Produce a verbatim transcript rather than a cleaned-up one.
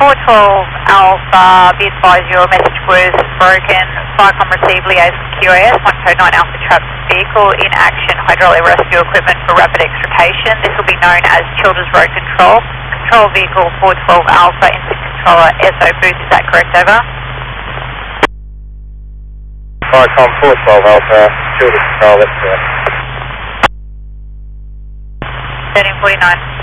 four twelve Alpha, be advised your message was broken. Firecom received liaise from Q A S, one code nine Alpha trapped vehicle in action, hydraulic rescue equipment for rapid extrication. This will be known as Childers Road Control. Control vehicle four twelve Alpha, instant controller S O booth, is that correct, over? Firecom four twelve Alpha, Childers Control, that's correct. thirteen forty-nine.